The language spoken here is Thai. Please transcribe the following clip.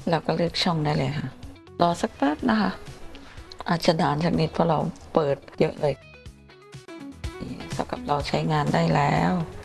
เราก็เลือกช่องได้เลยค่ะรอสักแป๊บนะคะอาจจะนานสักนิดเพราะเราเปิดเยอะเลยเท่ากับเราใช้งานได้แล้ว